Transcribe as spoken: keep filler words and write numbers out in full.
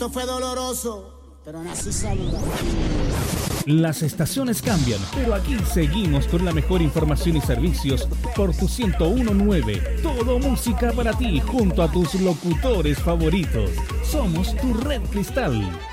Esto fue doloroso, pero nací saludable. Las estaciones cambian, pero aquí seguimos con la mejor información y servicios por tu ciento uno punto nueve. Todo música para ti junto a tus locutores favoritos. Somos tu Red Cristal.